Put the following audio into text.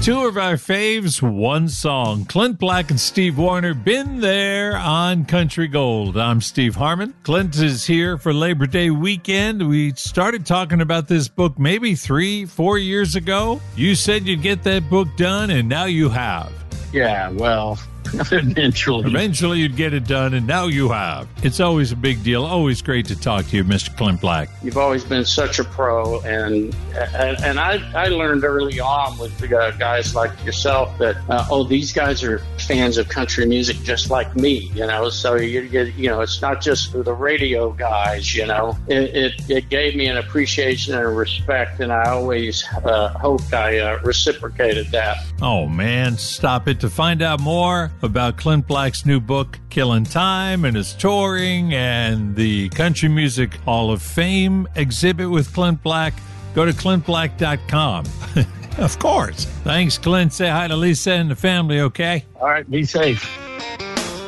Two of our faves, one song. Clint Black and Steve Wariner, Been There on Country Gold. I'm Steve Harmon. Clint is here for Labor Day weekend. We started talking about this book maybe 3-4 years ago. You said you'd get that book done, and now you have. Yeah, well, Eventually you'd get it done, and now you have. It's always a big deal. Always great to talk to you, Mr. Clint Black. You've always been such a pro, and I learned early on with guys like yourself that these guys are fans of country music just like me, So it's not just for the radio guys, It gave me an appreciation and a respect, and I always hoped I reciprocated that. Oh man, stop it! To find out more about Clint Black's new book, Killing Time, and his touring and the Country Music Hall of Fame exhibit with Clint Black, go to clintblack.com. Of course. Thanks, Clint. Say hi to Lisa and the family, okay? All right, be safe.